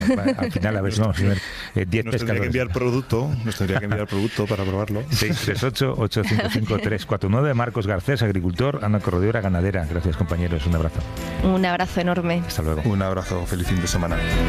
Al final, a ver si vamos a tener 10 nos tendría que enviar producto para probarlo. 638-855-349. Marcos Garcés, agricultor. Ana Corrodera, ganadera. Gracias, compañeros. Un abrazo. Un abrazo enorme. Hasta luego. Un abrazo. Feliz fin de semana.